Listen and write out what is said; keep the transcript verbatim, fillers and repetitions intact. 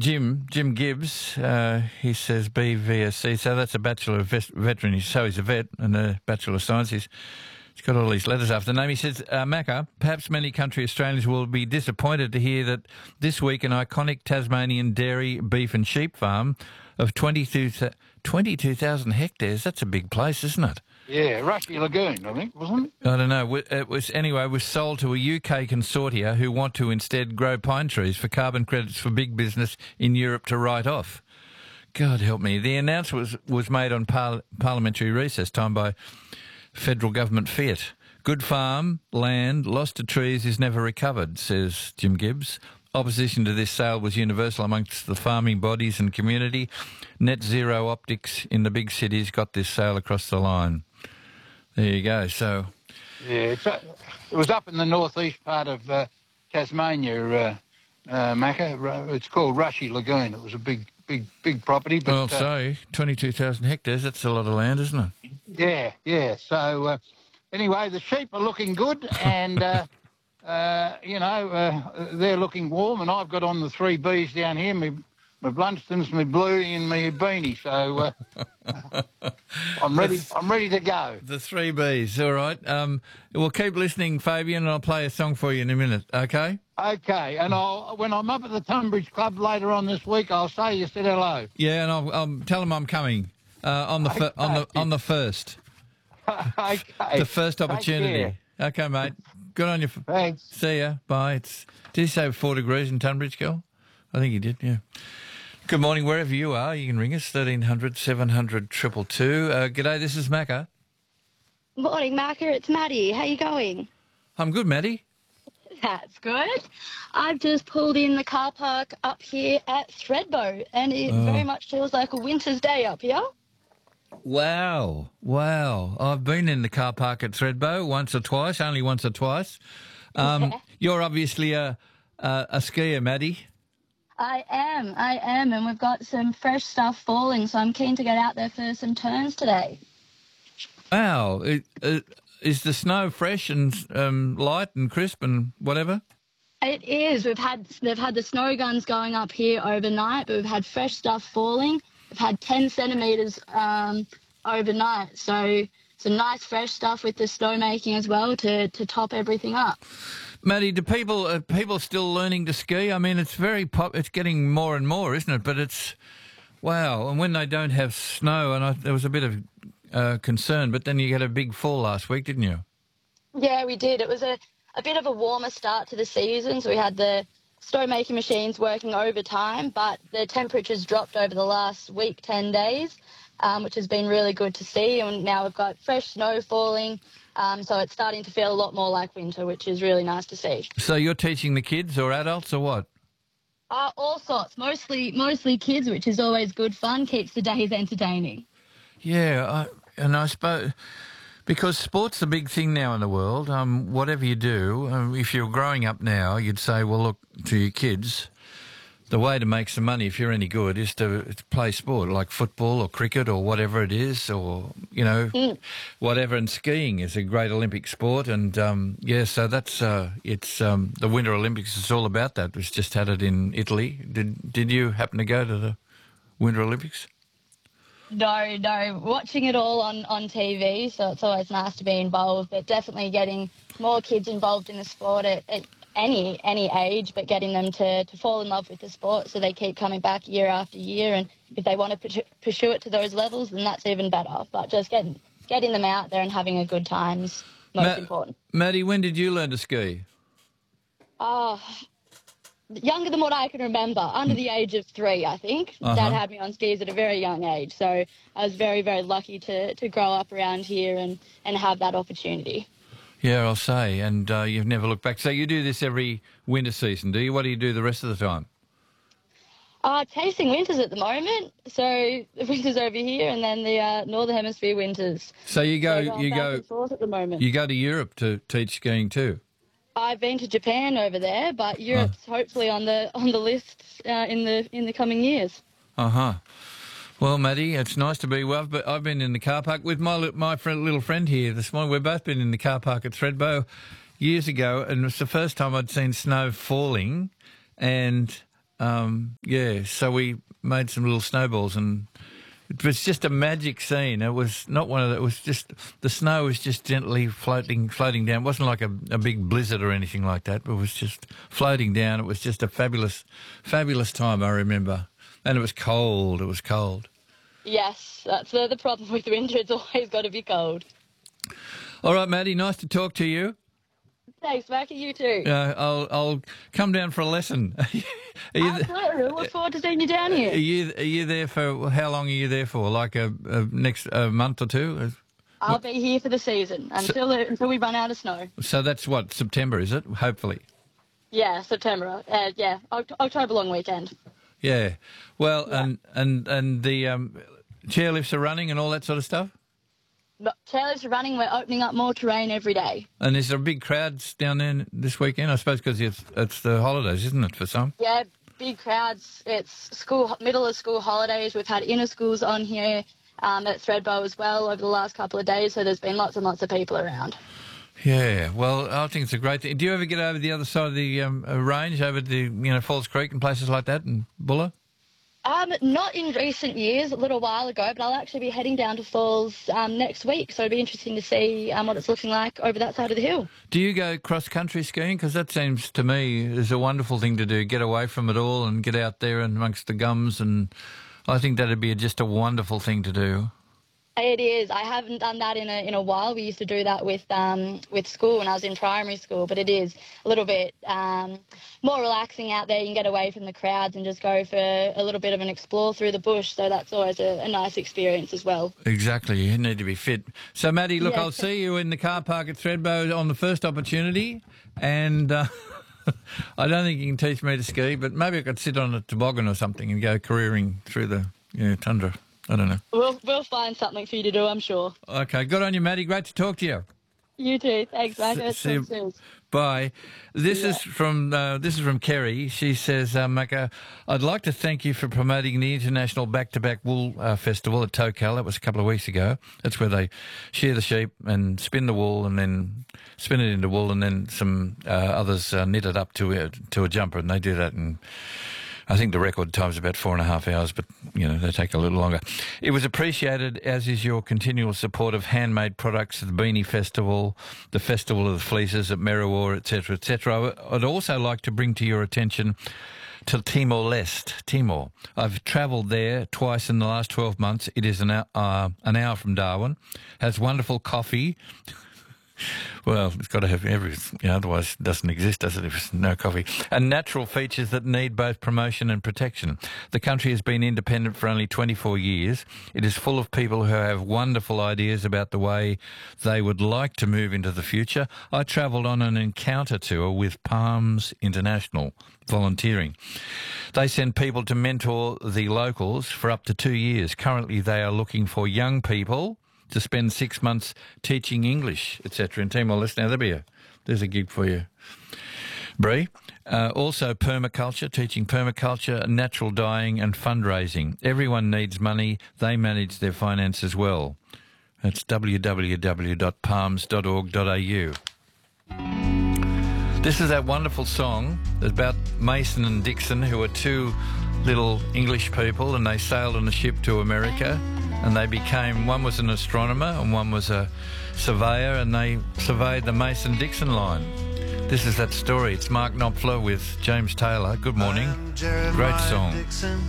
Jim, Jim Gibbs, uh, he says B V S C, so that's a Bachelor of Vet- Veteran. So he's a vet and a Bachelor of Science. He's, he's got all these letters after the name. He says, uh, Macca, perhaps many country Australians will be disappointed to hear that this week an iconic Tasmanian dairy, beef and sheep farm of twenty-two thousand hectares, that's a big place, isn't it? Yeah, Rushy Lagoon, I think, wasn't it? I don't know. It was anyway. It was sold to a U K consortia who want to instead grow pine trees for carbon credits for big business in Europe to write off. God help me. The announcement was was made on par- parliamentary recess time by federal government fiat. Good farm land lost to trees is never recovered, says Jim Gibbs. Opposition to this sale was universal amongst the farming bodies and community. Net zero optics in the big cities got this sale across the line. There you go. So, yeah, it's, uh, it was up in the northeast part of uh, Tasmania, uh, uh, Macca. It's called Rushy Lagoon. It was a big, big, big property. But, well, uh, so twenty-two thousand hectares. That's a lot of land, isn't it? Yeah, yeah. So uh, anyway, the sheep are looking good, and uh, uh, you know uh, they're looking warm. And I've got on the three Bs down here. My my Blunstons, my Bluey, and my Beanie. So uh, I'm ready. I'm ready to go. The three Bs. All right. Um, we'll keep listening, Fabian, and I'll play a song for you in a minute. Okay. Okay, and I'll when I'm up at the Tunbridge Club later on this week, I'll say you said hello. Yeah, and I'll, I'll tell them I'm coming uh, on the Okay. fir- on the on the first. Okay. The first Take opportunity. care. Okay, mate. Good on you. Thanks. See ya. Bye. It's, did you say four degrees in Tunbridge, girl? I think you did, yeah. Good morning, wherever you are. You can ring us, thirteen hundred, seven hundred, two two two. Uh, g'day, this is Macca. Morning, Macca. It's Maddie. How you going? I'm good, Maddie. That's good. I've just pulled in the car park up here at Thredbo, and it Oh. very much feels like a winter's day up here. Wow. Wow. I've been in the car park at Thredbo once or twice, only once or twice. Um, Okay. You're obviously a, a, a skier, Maddie. I am. I am, and we've got some fresh stuff falling, so I'm keen to get out there for some turns today. Wow. It, it, is the snow fresh and um, light and crisp and whatever? It is. We've had they've had the snow guns going up here overnight, but we've had fresh stuff falling. We've had ten centimetres um, overnight, so some nice fresh stuff with the snow making as well to, to top everything up. Maddie, do people are people still learning to ski? I mean, it's very pop. It's getting more and more, isn't it? But it's wow. And when they don't have snow, and I, there was a bit of uh, concern, but then you had a big fall last week, didn't you? Yeah, we did. It was a, a bit of a warmer start to the season, so we had the snow making machines working overtime, but the temperatures dropped over the last week, ten days, um, which has been really good to see. And now we've got fresh snow falling. Um, so it's starting to feel a lot more like winter, which is really nice to see. So you're teaching the kids or adults or what? Uh, all sorts, mostly mostly kids, which is always good fun, keeps the days entertaining. Yeah, I, and I suppose because sport's the big thing now in the world. Um, whatever you do, um, if you're growing up now, you'd say, well, look, to your kids, the way to make some money, if you're any good, is to, to play sport like football or cricket or whatever it is, or, you know, Mm. whatever. And skiing is a great Olympic sport. And, um, yeah, so that's, uh, it's, um, the Winter Olympics is all about that. We've just had it in Italy. Did, did you happen to go to the Winter Olympics? No, no, watching it all on, on T V, so it's always nice to be involved, but definitely getting more kids involved in the sport at, at any any age, but getting them to, to fall in love with the sport so they keep coming back year after year, and if they want to pursue, pursue it to those levels, then that's even better. But just getting, getting them out there and having a good time is most Ma- important. Maddie, when did you learn to ski? Oh, younger than what I can remember, under the age of three, I think. Uh-huh. Dad had me on skis at a very young age, so I was very, very lucky to, to grow up around here and, and have that opportunity. Yeah, I'll say, and uh, you've never looked back. So you do this every winter season, do you? What do you do the rest of the time? Uh, chasing winters at the moment, so the winters over here and then the uh, Northern Hemisphere winters. So you So go, going you back go, and forth at the moment. you go to Europe to teach skiing too. I've been to Japan over there, but Europe's hopefully on the on the list uh, in the in the coming years. Uh huh. Well, Maddie, it's nice to be well, but I've been in the car park with my li- my friend, little friend here this morning. We've both been in the car park at Thredbo years ago, and it's the first time I'd seen snow falling, and Um, yeah, so we made some little snowballs, and it was just a magic scene. It was not one of the, it was just, the snow was just gently floating floating down. It wasn't like a, a big blizzard or anything like that. It was just floating down. It was just a fabulous, fabulous time, I remember. And it was cold. It was cold. Yes, that's the, the problem with winter. It's always got to be cold. All right, Maddie, nice to talk to you. Thanks, Mackie, you too. Uh, I'll I'll come down for a lesson. Are you, Absolutely. Look forward to seeing you down here. Are you are you there for how long are you there for? Like a, a next a month or two? I'll be here for the season until so, until we run out of snow. So that's what, September, is it? Hopefully. Yeah, September. Uh, yeah, October long weekend. Yeah. Well, yeah. and and and the um, chairlifts are running and all that sort of stuff. Chairlifts are running. We're opening up more terrain every day. And is there big crowds down there this weekend? I suppose because it's, it's the holidays, isn't it, for some? Yeah, big crowds. It's school middle of school holidays. We've had inner schools on here um, at Thredbo as well over the last couple of days, so there's been lots and lots of people around. Yeah, well, I think it's a great thing. Do you ever get over the other side of the um, range, over the, you know, Falls Creek and places like that, and Bulla? Um, not in recent years, a little while ago, but I'll actually be heading down to Falls um, next week, so it'll be interesting to see um, what it's looking like over that side of the hill. Do you go cross-country skiing? Because that seems to me is a wonderful thing to do, get away from it all and get out there amongst the gums, and I think that'd be just a wonderful thing to do. It is. I haven't done that in a in a while. We used to do that with um with school when I was in primary school, but it is a little bit um more relaxing out there. You can get away from the crowds and just go for a little bit of an explore through the bush. So that's always a, a nice experience as well. Exactly. You need to be fit. So, Maddie, look, yeah. I'll see you in the car park at Thredbo on the first opportunity, and uh, I don't think you can teach me to ski, but maybe I could sit on a toboggan or something and go careering through the you know, tundra. I don't know. We'll we'll find something for you to do, I'm sure. Okay, good on you, Maddie. Great to talk to you. You too. Thanks, Mac. See you. Bye. This yeah. is from uh, this is from Kerry. She says, uh, Macca, I'd like to thank you for promoting the International Back-to-Back Wool uh, Festival at Tocal. That was a couple of weeks ago. That's where they shear the sheep and spin the wool and then spin it into wool, and then some uh, others uh, knit it up to a, to a jumper, and they do that in, I think the record time's about four and a half hours, but, you know, they take a little longer. It was appreciated, as is your continual support of handmade products at the Beanie Festival, the Festival of the Fleeces at Merriwa, et cetera, et cetera. I'd also like to bring to your attention to Timor-Leste, Timor. I've travelled there twice in the last twelve months. It is an hour, uh, an hour from Darwin, has wonderful coffee. Well, it's got to have everything, you know, otherwise it doesn't exist, does it, if it's no coffee? And natural features that need both promotion and protection. The country has been independent for only twenty-four years. It is full of people who have wonderful ideas about the way they would like to move into the future. I travelled on an encounter tour with Palms International, volunteering. They send people to mentor the locals for up to two years. Currently, they are looking for young people to spend six months teaching English, et cetera in Timor-Leste. Now, there'll be a, there's a gig for you, Bree. Uh, also, permaculture, teaching permaculture, natural dyeing and fundraising. Everyone needs money. They manage their finances well. That's w w w dot palms dot org dot a u. This is that wonderful song about Mason and Dixon, who are two little English people, and they sailed on a ship to America. And they became, one was an astronomer and one was a surveyor, and they surveyed the Mason-Dixon line. This is that story. It's Mark Knopfler with James Taylor. Good morning. Great song.